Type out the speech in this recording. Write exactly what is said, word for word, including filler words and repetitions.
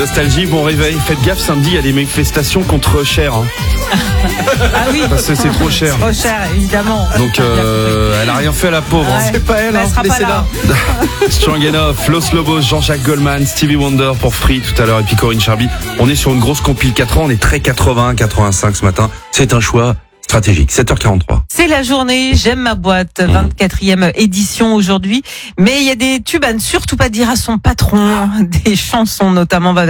Nostalgie, bon réveil. Faites gaffe, samedi, il y a des manifestations contre Cher. Hein. Ah oui. Parce que c'est trop cher. Trop cher, évidemment. Donc, euh, elle a rien fait, la pauvre. Ouais. Hein. C'est pas elle, Elle hein, sera pas laissez-la. là. Strong Enough, Los Lobos, Jean-Jacques Goldman, Stevie Wonder pour Free tout à l'heure et puis Corinne Charby. On est sur une grosse compile quatre ans, on est très quatre-vingts, quatre-vingt-cinq ce matin. C'est un choix stratégique. sept heures quarante-trois. C'est la journée J'aime ma boîte, vingt-quatrième édition aujourd'hui. Mais il y a des tubes à ne surtout pas dire à son patron, des chansons notamment.